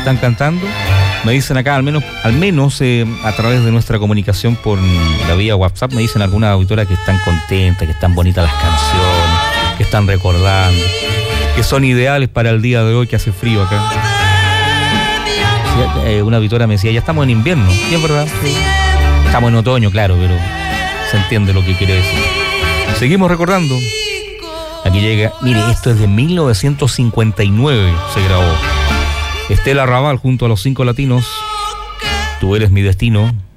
están cantando. Me dicen acá, al menos a través de nuestra comunicación por la vía WhatsApp, me dicen algunas auditoras que están contentas, que están bonitas las canciones, que están recordando, que son ideales para el día de hoy que hace frío acá. Una auditora me decía, ya estamos en invierno. Sí, es verdad. Sí. Estamos en otoño, claro, pero se entiende lo que quiere decir. Seguimos recordando. Aquí llega, mire, esto es de 1959, se grabó. Estela Raval junto a los 5 Latinos. Tú eres mi destino.